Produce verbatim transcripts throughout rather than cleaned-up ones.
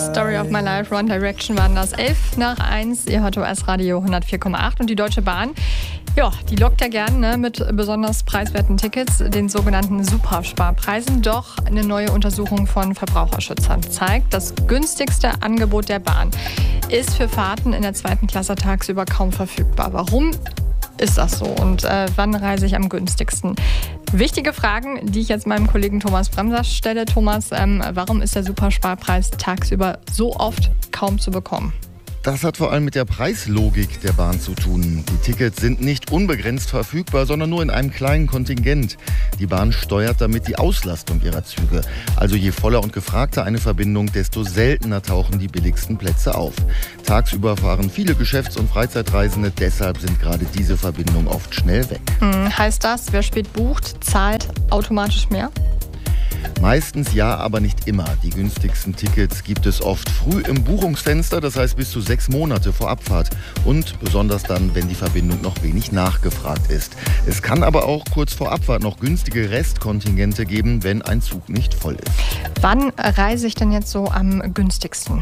Story of My Life, One Direction waren das. elf nach eins, ihr hört O S-Radio hundertvier Komma acht. Und die Deutsche Bahn, ja, die lockt ja gern ne, mit besonders preiswerten Tickets, den sogenannten Supersparpreisen. Doch eine neue Untersuchung von Verbraucherschützern zeigt, das günstigste Angebot der Bahn ist für Fahrten in der zweiten Klasse tagsüber kaum verfügbar. Warum ist das so und äh, wann reise ich am günstigsten? Wichtige Fragen, die ich jetzt meinem Kollegen Thomas Bremser stelle. Thomas, ähm, warum ist der Supersparpreis tagsüber so oft kaum zu bekommen? Das hat vor allem mit der Preislogik der Bahn zu tun. Die Tickets sind nicht unbegrenzt verfügbar, sondern nur in einem kleinen Kontingent. Die Bahn steuert damit die Auslastung ihrer Züge. Also je voller und gefragter eine Verbindung, desto seltener tauchen die billigsten Plätze auf. Tagsüber fahren viele Geschäfts- und Freizeitreisende, deshalb sind gerade diese Verbindungen oft schnell weg. Hm, heißt das, wer spät bucht, zahlt automatisch mehr? Meistens ja, aber nicht immer. Die günstigsten Tickets gibt es oft früh im Buchungsfenster, das heißt bis zu sechs Monate vor Abfahrt. Und besonders dann, wenn die Verbindung noch wenig nachgefragt ist. Es kann aber auch kurz vor Abfahrt noch günstige Restkontingente geben, wenn ein Zug nicht voll ist. Wann reise ich denn jetzt so am günstigsten?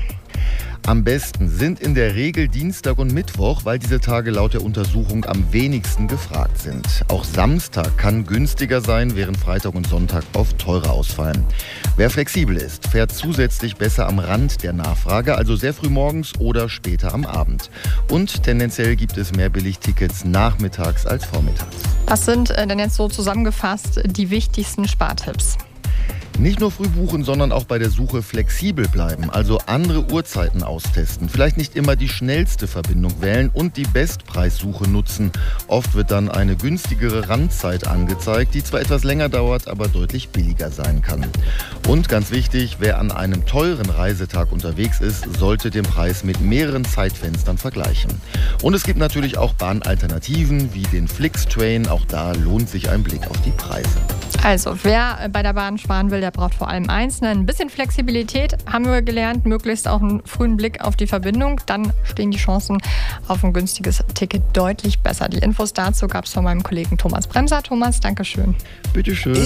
Am besten sind in der Regel Dienstag und Mittwoch, weil diese Tage laut der Untersuchung am wenigsten gefragt sind. Auch Samstag kann günstiger sein, während Freitag und Sonntag oft teurer ausfallen. Wer flexibel ist, fährt zusätzlich besser am Rand der Nachfrage, also sehr früh morgens oder später am Abend. Und tendenziell gibt es mehr Billigtickets nachmittags als vormittags. Was sind denn jetzt so zusammengefasst die wichtigsten Spartipps? Nicht nur früh buchen, sondern auch bei der Suche flexibel bleiben, also andere Uhrzeiten austesten. Vielleicht nicht immer die schnellste Verbindung wählen und die Bestpreissuche nutzen. Oft wird dann eine günstigere Randzeit angezeigt, die zwar etwas länger dauert, aber deutlich billiger sein kann. Und ganz wichtig, wer an einem teuren Reisetag unterwegs ist, sollte den Preis mit mehreren Zeitfenstern vergleichen. Und es gibt natürlich auch Bahnalternativen wie den Flixtrain. Auch da lohnt sich ein Blick auf die Preise. Also, wer bei der Bahn sparen will, der braucht vor allem eins, ne? Ein bisschen Flexibilität, haben wir gelernt, möglichst auch einen frühen Blick auf die Verbindung. Dann stehen die Chancen auf ein günstiges Ticket deutlich besser. Die Infos dazu gab es von meinem Kollegen Thomas Bremser. Thomas, danke schön. Bitteschön.